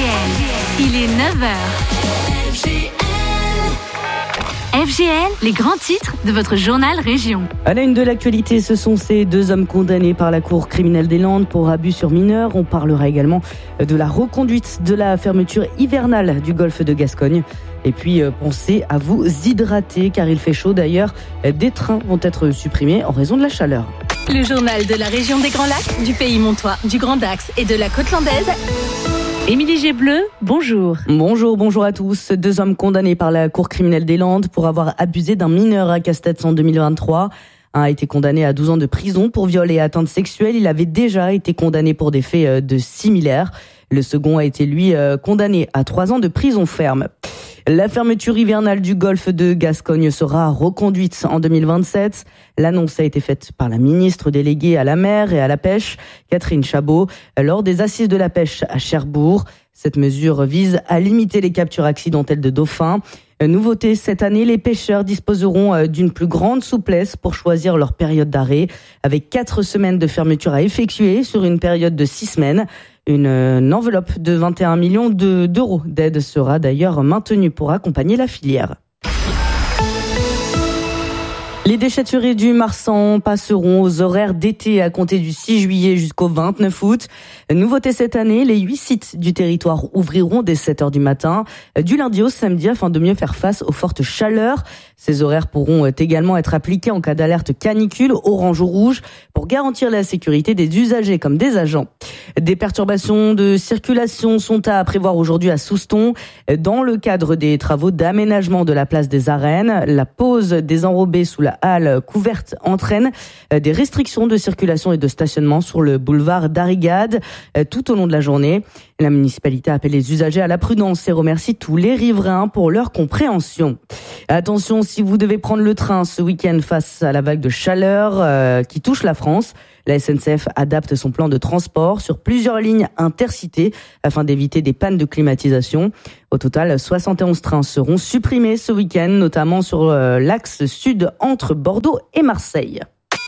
Il est 9h. FGL, les grands titres de votre journal Région. À la une de l'actualité, ce sont ces deux hommes condamnés par la Cour criminelle des Landes pour abus sur mineurs. On parlera également de la reconduite de la fermeture hivernale du golfe de Gascogne. Et puis, pensez à vous hydrater car il fait chaud. D'ailleurs, des trains vont être supprimés en raison de la chaleur. Le journal de la région des Grands Lacs, du Pays Montois, du Grand Dax et de la Côte Landaise. Émilie Gébleu, bonjour. Bonjour à tous. Deux hommes condamnés par la Cour criminelle des Landes pour avoir abusé d'un mineur à Castets en 2023. Un a été condamné à 12 ans de prison pour viol et atteinte sexuelle. Il avait déjà été condamné pour des faits de similaires. Le second a été, lui, condamné à 3 ans de prison ferme. La fermeture hivernale du golfe de Gascogne sera reconduite en 2027. L'annonce a été faite par la ministre déléguée à la mer et à la pêche, Catherine Chabot, lors des assises de la pêche à Cherbourg. Cette mesure vise à limiter les captures accidentelles de dauphins. Nouveauté, cette année, les pêcheurs disposeront d'une plus grande souplesse pour choisir leur période d'arrêt, avec 4 semaines de fermeture à effectuer sur une période de 6 semaines. Une enveloppe de 21 millions d'euros d'aide sera d'ailleurs maintenue pour accompagner la filière. Les déchetteries du Marsan passeront aux horaires d'été à compter du 6 juillet jusqu'au 29 août. Nouveauté cette année, les 8 sites du territoire ouvriront dès 7h du matin, du lundi au samedi afin de mieux faire face aux fortes chaleurs. Ces horaires pourront également être appliqués en cas d'alerte canicule, orange ou rouge, pour garantir la sécurité des usagers comme des agents. Des perturbations de circulation sont à prévoir aujourd'hui à Souston. Dans le cadre des travaux d'aménagement de la place des Arènes, la pose des enrobés sous la halle couverte entraîne des restrictions de circulation et de stationnement sur le boulevard d'Arrigade tout au long de la journée. La municipalité appelle les usagers à la prudence et remercie tous les riverains pour leur compréhension. Attention, si vous devez prendre le train ce week-end face à la vague de chaleur qui touche la France, la SNCF adapte son plan de transport sur plusieurs lignes intercités afin d'éviter des pannes de climatisation. Au total, 71 trains seront supprimés ce week-end, notamment sur l'axe sud entre Bordeaux et Marseille.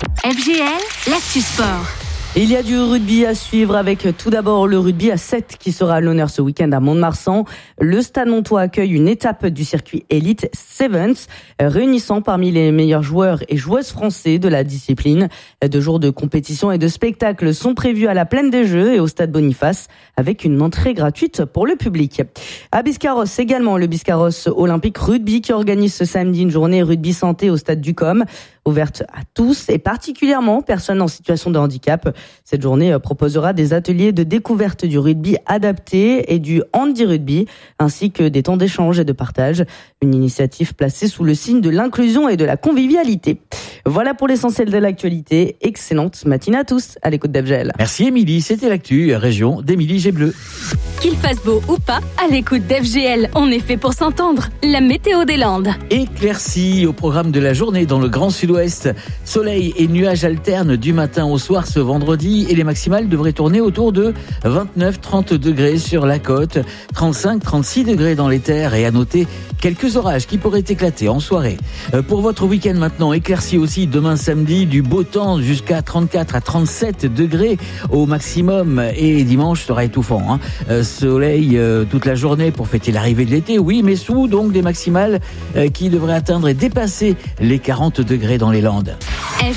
FGL, l'actu sport. Il y a du rugby à suivre avec tout d'abord le rugby à 7 qui sera à l'honneur ce week-end à Mont-de-Marsan. Le Stade Montois accueille une étape du circuit Elite Sevens, réunissant parmi les meilleurs joueurs et joueuses français de la discipline. 2 jours de compétition et de spectacle sont prévus à la Plaine des Jeux et au Stade Boniface avec une entrée gratuite pour le public. À Biscarrosse également, le Biscarrosse Olympique Rugby qui organise ce samedi une journée rugby santé au Stade du Com, ouverte à tous et particulièrement personnes en situation de handicap. Cette journée proposera des ateliers de découverte du rugby adapté et du handi-rugby, ainsi que des temps d'échange et de partage. Une initiative placée sous le signe de l'inclusion et de la convivialité. Voilà pour l'essentiel de l'actualité. Excellente matinée à tous à l'écoute d'FGL. Merci Émilie, c'était l'actu région d'Émilie Gébleu. Qu'il fasse beau ou pas, à l'écoute d'FGL, on est fait pour s'entendre. La météo des Landes. Éclaircie au programme de la journée dans le Grand Sud-Ouest. Soleil et nuages alternent du matin au soir ce vendredi et les maximales devraient tourner autour de 29-30 degrés sur la côte, 35-36 degrés dans les terres et à noter quelques orages qui pourraient éclater en soirée. Pour votre week-end maintenant, éclairci aussi demain samedi, du beau temps jusqu'à 34 à 37 degrés au maximum et dimanche sera étouffant. Soleil toute la journée pour fêter l'arrivée de l'été, oui, mais sous donc des maximales qui devraient atteindre et dépasser les 40 degrés dans les Landes.